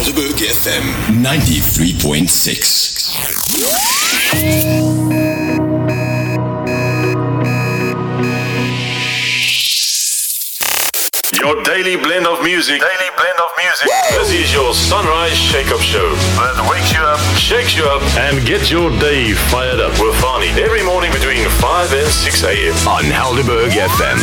Helderberg FM 93.6. Your daily blend of music. This is your Sunrise Shake-Up Show. That wakes you up, shakes you up, and gets your day fired up with Fani. Every morning between 5 and 6 a.m. On Helderberg FM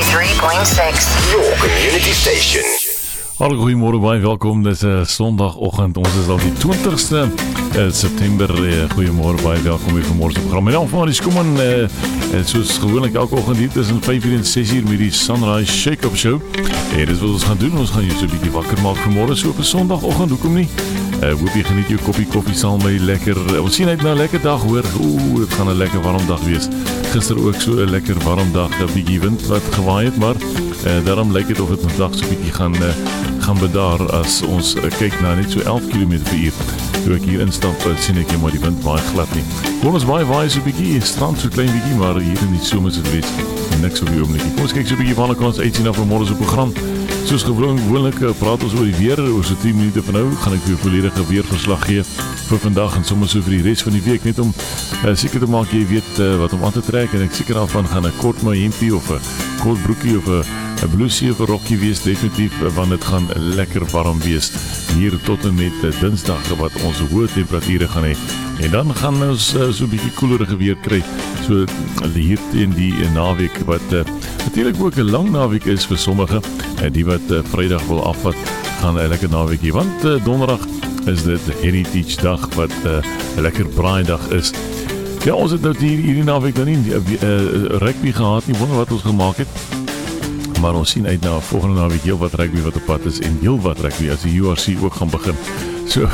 93.6. Your community station. Hallo, goeiemôre, baie welkom. Dis 'n Sondagoggend. Ons is al die 20ste September. Goeiemôre, baie welkom hier vanmôre se program. My naam is Koeman. Soos gewoonlik elke oggend hier tussen 5:00 en 6:00 met die Sunrise Shake-Up Show. En dis wat ons gaan doen. Ons gaan jou so 'n bietjie wakker maak vanmôre so op 'n Sondagoggend. Hoekom nie? Hoop jy geniet jou koppie koffie saam met lekker. Ons sien uit na 'n lekker dag, hoor. Dit gaan 'n lekker warm dag wees. Gister ook so 'n lekker warm dag, 'n bietjie wind wat gewaai het, maar daarom lyk dit of dit vandag so 'n bietjie gaan bedaar as ons kyk na net so 11 km/h. Toe ek hier instap, sien ek maar die wind waai glad nie. Kom ons waai so 'n bietjie, strand so klein bietjie, maar hier in die somer is dit wees niks op die oomblik. Kom ons kyk so 'n bietjie waarna kan ons uitsien na vanmôre se program. Soos gewoonlik praat ons oor die weer. Oor so 10 minute van nou gaan ek vir jou volledige weerverslag gee vir vandag en sommer so vir die res van die week, net om seker te maak jy weet wat om aan te trek, en ek seker daarvan gaan 'n kort hempie of 'n kort broekie of 'n blousie of 'n rokkie wees definitief, want dit gaan lekker warm wees hier tot en met Dinsdag wat ons hoë temperature gaan hê. En dan gaan ons so 'n bietjie koelerige weer kry so hier teen die naweek wat natuurlik ook 'n lang naweek is vir sommige. Die wat Vrydag wil afvat, gaan 'n lekker naweekie, want Donderdag is dit Heritage Dag wat 'n lekker braaidag is. Ja, ons het nou hierdie naweek dan nie rugby gehad nie, wonder wat ons gemaak het. Maar ons sien uit na volgende naweek heel wat rugby wat op pad is, en heel wat rugby as die URC ook gaan begin. So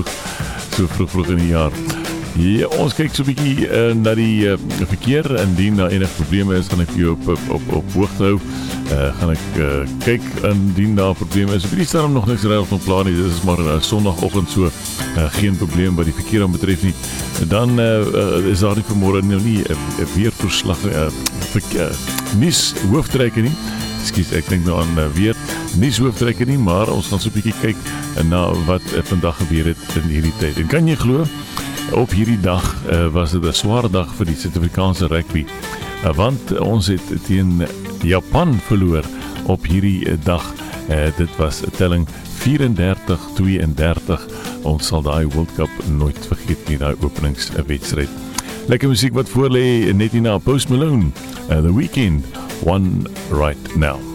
vroeg in die jaar. Ja, ons kyk so 'n bietjie na die verkeer. Indien daar enige probleme is, gaan ek jou op hoogte hou. Gaan ek kyk indien daar probleme is. Op die stadium nog niks reg van plan nie. Dit is maar 'n Sondagoggend, so geen probleem wat die verkeer aan betref nie. Dan is daar nie vanmôre nou nie 'n weerverslag nuus hooftrekke nie. Ekskuus, ek dink nou aan weer nuus hooftrekke nie, maar ons gaan so 'n bietjie kyk na wat vandag gebeur het in hierdie tyd. En kan jy glo, op hierdie dag was dit 'n sware dag vir die Suid-Afrikaanse rugby, want ons het teen Japan verloor op hierdie dag. Dit was 'n telling 34-32. Ons sal daai World Cup nooit vergeet nie, daai openingswedstryd. Lekker musiek wat voor lê, net hierna Post Malone, The Weeknd, One Right Now.